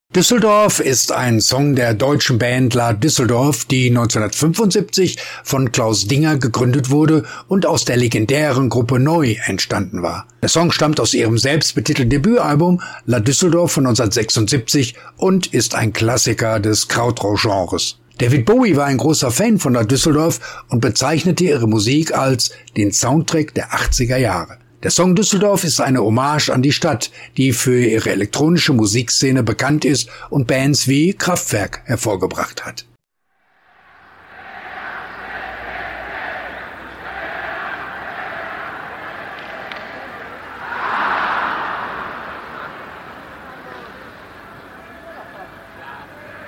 Düsseldorf ist ein Song der deutschen Band La Düsseldorf, die 1975 von Klaus Dinger gegründet wurde und aus der legendären Gruppe Neu entstanden war. Der Song stammt aus ihrem selbstbetitelten Debütalbum La Düsseldorf von 1976 und ist ein Klassiker des Krautrock-Genres. David Bowie war ein großer Fan von La Düsseldorf und bezeichnete ihre Musik als den Soundtrack der 80er Jahre. Der Song Düsseldorf ist eine Hommage an die Stadt, die für ihre elektronische Musikszene bekannt ist und Bands wie Kraftwerk hervorgebracht hat.